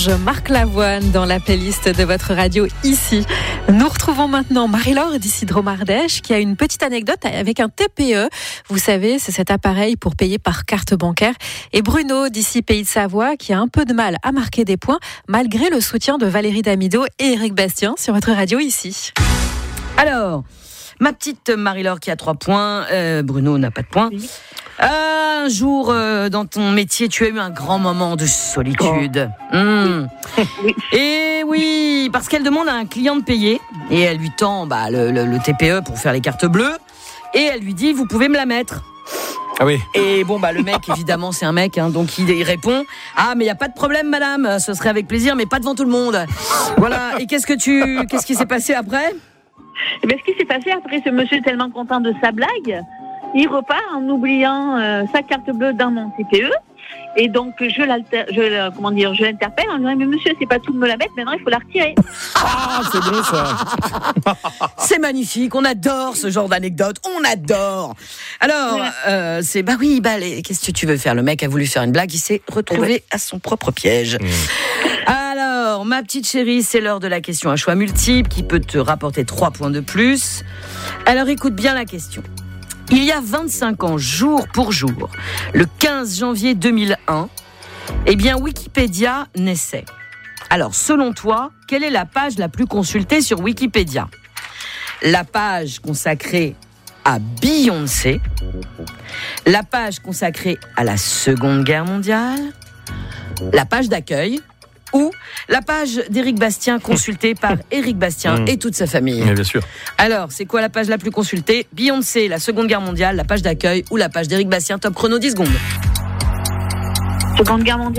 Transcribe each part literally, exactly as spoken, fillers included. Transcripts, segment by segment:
Marc Lavoine dans la playlist de votre radio ici. Nous retrouvons maintenant Marie-Laure d'ici Dromardèche qui a une petite anecdote avec un T P E. Vous savez, c'est cet appareil pour payer par carte bancaire. Et Bruno d'ici Pays de Savoie qui a un peu de mal à marquer des points malgré le soutien de Valérie Damido et Éric Bastien sur votre radio ici. Alors, ma petite Marie-Laure qui a trois points, euh, Bruno n'a pas de points. Oui. Un jour, euh, dans ton métier, tu as eu un grand moment de solitude. Oh. Mmh. Oui. Et oui, parce qu'elle demande à un client de payer, et elle lui tend bah, le, le, le T P E pour faire les cartes bleues, et elle lui dit, vous pouvez me la mettre. Ah oui. Et bon, bah, le mec, évidemment, c'est un mec, hein, donc il, il répond, ah, mais il n'y a pas de problème, madame, ce serait avec plaisir, mais pas devant tout le monde. Voilà, et qu'est-ce que tu, qu'est-ce qui s'est passé après ? Eh bien, ce qui s'est passé après, ce monsieur est tellement content de sa blague, il repart en oubliant euh, sa carte bleue dans mon T P E. Et donc, je, l'alter, je, comment dire, je l'interpelle en disant, mais monsieur, c'est pas tout de me la mettre, maintenant il faut la retirer. Ah, c'est bon ça. C'est magnifique, on adore ce genre d'anecdote, on adore. Alors, ouais. euh, c'est, bah oui, bah, les, qu'est-ce que tu veux faire ? Le mec a voulu faire une blague, il s'est retrouvé ouais. à son propre piège. Mmh. Alors, ma petite chérie, c'est l'heure de la question à choix multiple qui peut te rapporter trois points de plus. Alors, écoute bien la question. Il y a vingt-cinq ans, jour pour jour, le quinze janvier deux mille un, eh bien, Wikipédia naissait. Alors, selon toi, quelle est la page la plus consultée sur Wikipédia ? La page consacrée à Beyoncé, la page consacrée à la Seconde Guerre mondiale, la page d'accueil, ou la page d'Éric Bastien consultée par Éric Bastien mmh. et toute sa famille. Oui, bien sûr. Alors, c'est quoi la page la plus consultée ? Beyoncé, la Seconde Guerre mondiale, la page d'accueil ou la page d'Éric Bastien ? Top chrono, dix secondes. Seconde Guerre mondiale ?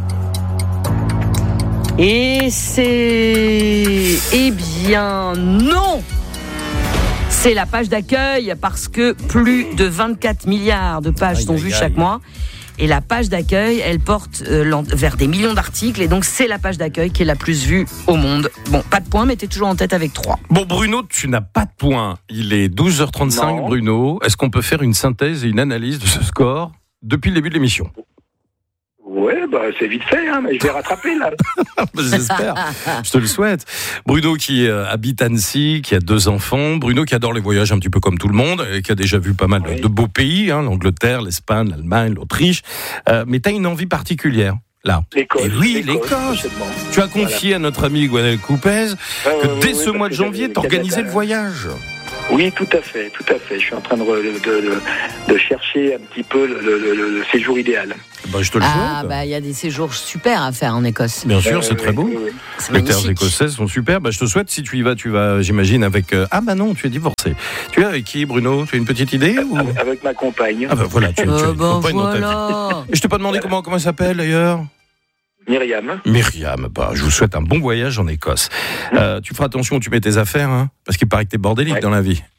Et c'est... Eh bien, non ! C'est la page d'accueil parce que plus de vingt-quatre milliards de pages aïe, sont aïe, vues aïe. chaque mois. Et la page d'accueil, elle porte euh, vers des millions d'articles. Et donc, c'est la page d'accueil qui est la plus vue au monde. Bon, pas de points, mais t'es toujours en tête avec trois. Bon, Bruno, tu n'as pas de points. Il est douze heures trente-cinq, non. Bruno. Est-ce qu'on peut faire une synthèse et une analyse de ce score depuis le début de l'émission ? Ouais, bah, c'est vite fait, hein, mais je vais rattraper, là. J'espère. Je te le souhaite. Bruno qui euh, habite Annecy, qui a deux enfants. Bruno qui adore les voyages un petit peu comme tout le monde et qui a déjà vu pas mal oui. de beaux pays, hein, l'Angleterre, l'Espagne, l'Allemagne, l'Autriche. Euh, mais tu as une envie particulière, là. L'Écosse. Et oui, l'Écosse. Tu as confié voilà. à notre ami Gwenel Coupez ouais, que ouais, dès ouais, ce mois de janvier, t'organisais le voyage. Oui, tout à fait, tout à fait. Je suis en train de, de, de, de chercher un petit peu le, le, le, le séjour idéal. Bah, je te le ah, souhaite. bah, il y a des séjours super à faire en Écosse. Bien sûr, euh, c'est oui, très beau. Oui, oui. C'est les magnifique. terres écossaises sont super. Bah, je te souhaite, si tu y vas, tu vas, j'imagine, avec. Euh... Ah, bah non, tu es divorcé. Tu es avec qui, Bruno ? Tu as une petite idée ou... avec, avec ma compagne. Ah, bah voilà, tu, tu euh, as une bah, compagne voilà. dans ta vie. Et je t'ai pas demandé comment, comment elle s'appelle d'ailleurs ? Myriam. Myriam, bah, je vous souhaite un bon voyage en Écosse. Euh, tu feras attention où tu mets tes affaires, hein, parce qu'il paraît que t'es bordélique ouais. dans la vie.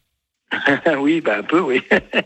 Oui, bah un peu, oui.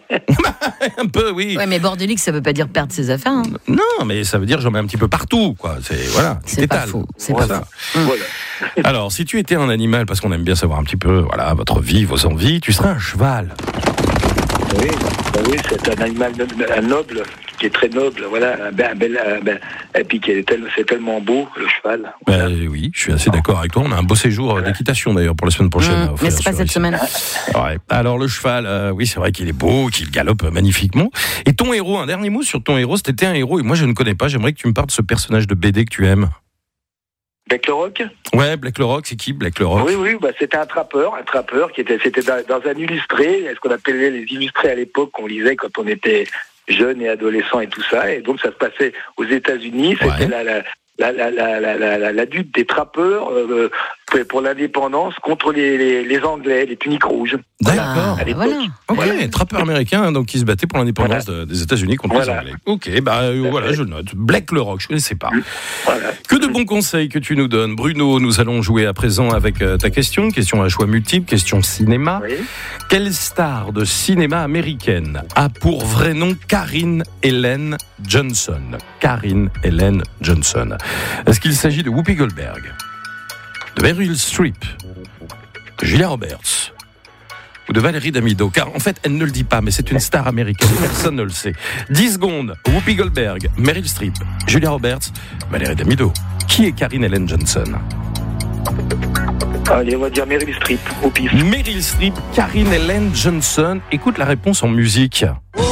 un peu, oui. Ouais, mais bordélique, ça veut pas dire perdre ses affaires. Hein. Non, mais ça veut dire j'en mets un petit peu partout, quoi. C'est voilà, tu c'est t'étales. Pas faux. C'est voilà. pas faux. Voilà. Alors, si tu étais un animal, parce qu'on aime bien savoir un petit peu, voilà, votre vie, vos envies, tu serais un cheval. Oui, bah oui, c'est un animal un noble, qui est très noble, voilà, un bel, un bel, un bel, et puis qui est tel, c'est tellement beau, le cheval. Voilà. Ben, oui, je suis assez d'accord avec toi. On a un beau séjour voilà. d'équitation d'ailleurs pour la semaine prochaine. Mmh, mais c'est pas cette ici. semaine. Ouais. Alors le cheval, euh, oui, c'est vrai qu'il est beau, qu'il galope magnifiquement. Et ton héros, un dernier mot sur ton héros, c'était un héros et moi je ne connais pas. J'aimerais que tu me parles de ce personnage de B D que tu aimes. Black le Rock ? Ouais, Black le Rock, c'est qui Black le Rock ? Oui, oui, bah c'était un trappeur, un trappeur qui était, c'était dans, dans un illustré, ce qu'on appelait les illustrés à l'époque, qu'on lisait quand on était jeune et adolescent et tout ça, et donc ça se passait aux États-Unis, c'était ouais. la, la, la, la, la, la, la, la, la lutte des trappeurs euh, pour l'indépendance contre les, les, les Anglais, les tuniques rouges. D'accord. Ah, voilà. Ok, voilà. Trappeur américain donc qui se battait pour l'indépendance voilà. de, des États-Unis contre voilà. les Anglais. Ok, bah euh, voilà, je note. Black le Rock, je ne connaissais pas. Voilà. Que de bons conseils que tu nous donnes, Bruno. Nous allons jouer à présent avec euh, ta question, question à choix multiple, question cinéma. Oui. Quelle star de cinéma américaine a pour vrai nom Karyn Ellen Johnson ? Karyn Ellen Johnson. Est-ce qu'il s'agit de Whoopi Goldberg, de Meryl Streep, de Julia Roberts ou de Valérie Damido? Car en fait, elle ne le dit pas, mais c'est une star américaine. Personne ne le sait. dix secondes. Whoopi Goldberg, Meryl Streep, Julia Roberts, Valérie Damido. Qui est Karine Ellen Johnson? Allez, on va dire Meryl Streep, au pif. Meryl Streep, Karine Ellen Johnson. Écoute la réponse en musique.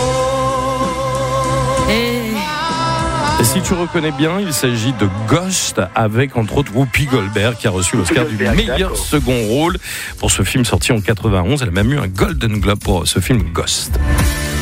Et si tu reconnais bien, il s'agit de Ghost, avec entre autres Whoopi Goldberg qui a reçu l'Oscar du meilleur d'accord. second rôle pour ce film sorti en quatre-vingt-onze. Elle a même eu un Golden Globe pour ce film Ghost.